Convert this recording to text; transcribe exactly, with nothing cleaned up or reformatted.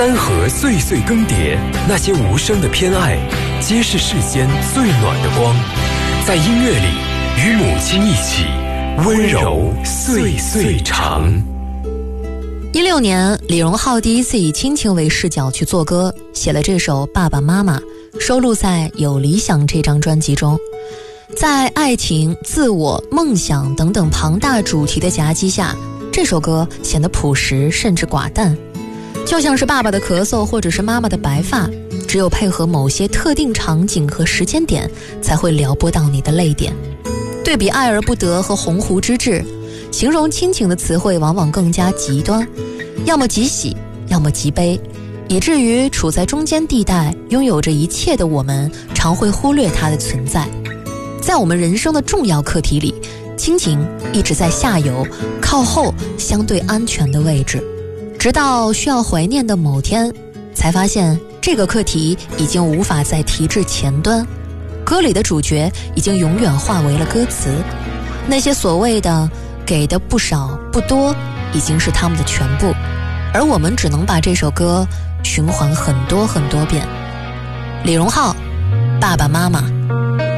山河岁岁更迭，那些无声的偏爱，皆是世间最暖的光。在音乐里，与母亲一起温柔岁岁长。 一六年，李荣浩第一次以亲情为视角去做歌，写了这首《爸爸妈妈》，收录在《有理想》这张专辑中。在爱情、自我、梦想等等庞大主题的夹击下，这首歌显得朴实甚至寡淡，就像是爸爸的咳嗽或者是妈妈的白发，只有配合某些特定场景和时间点，才会撩拨到你的泪点。对比爱而不得和鸿鹄之志，形容亲情的词汇往往更加极端，要么极喜，要么极悲，以至于处在中间地带拥有着一切的我们，常会忽略它的存在。在我们人生的重要课题里，亲情一直在下游，靠后，相对安全的位置，直到需要怀念的某天，才发现这个课题已经无法再提至前端，歌里的主角已经永远化为了歌词，那些所谓的给的不少不多，已经是他们的全部，而我们只能把这首歌循环很多很多遍。李荣浩，爸爸妈妈。